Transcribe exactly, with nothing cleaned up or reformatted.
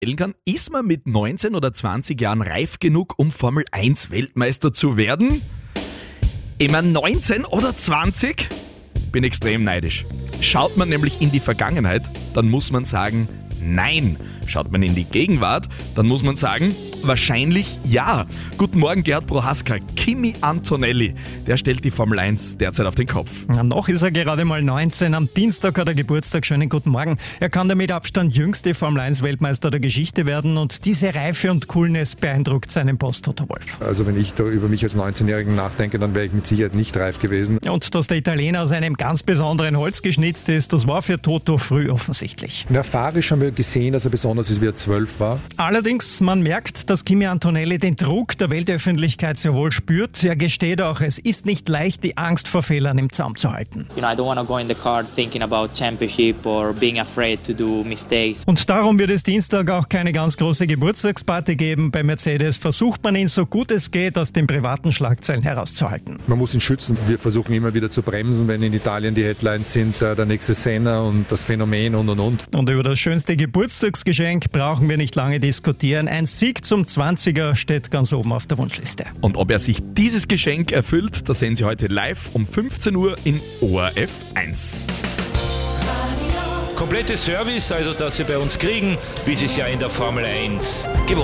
stellen kann. Ist man mit neunzehn oder zwanzig Jahren reif genug, um Formel eins Weltmeister zu werden? Immer neunzehn oder zwanzig? Bin extrem neidisch. Schaut man nämlich in die Vergangenheit, dann muss man sagen, nein. Schaut man in die Gegenwart, dann muss man sagen, wahrscheinlich ja. Guten Morgen, Gerhard Prohaska. Kimi Antonelli, der stellt die Formel eins derzeit auf den Kopf. Na, noch ist er gerade mal neunzehn. Am Dienstag hat er Geburtstag. Schönen guten Morgen. Er kann der mit Abstand jüngste Formel eins Weltmeister der Geschichte werden und diese Reife und Coolness beeindruckt seinen Boss Toto Wolff. Also wenn ich da über mich als neunzehnjährigen nachdenke, dann wäre ich mit Sicherheit nicht reif gewesen. Und dass der Italiener aus einem ganz besonderen Holz geschnitzt ist, das war für Toto früh offensichtlich. In erfahrisch haben wir gesehen, dass er besonders ist, wie er zwölf war. Allerdings, man merkt, dass Kimi Antonelli den Druck der Weltöffentlichkeit sehr wohl spürt. Er gesteht auch, es ist nicht leicht, die Angst vor Fehlern im Zaum zu halten. You know, I don't want to go in the car thinking about championship or being afraid to do mistakes. Und darum wird es Dienstag auch keine ganz große Geburtstagsparty geben. Bei Mercedes versucht man ihn so gut es geht aus den privaten Schlagzeilen herauszuhalten. Man muss ihn schützen. Wir versuchen immer wieder zu bremsen, wenn in Italien die Headlines sind, der nächste Senna und das Phänomen und und und. Und über das schönste Geburtstagsgeschenk brauchen wir nicht lange diskutieren. Ein Sieg zum zwanziger steht ganz oben auf der Wunschliste. Und ob er sich dieses Geschenk erfüllt, das sehen Sie heute live um fünfzehn Uhr in O R F eins. Komplette Service, also das Sie bei uns kriegen, wie Sie es ja in der Formel eins gewohnt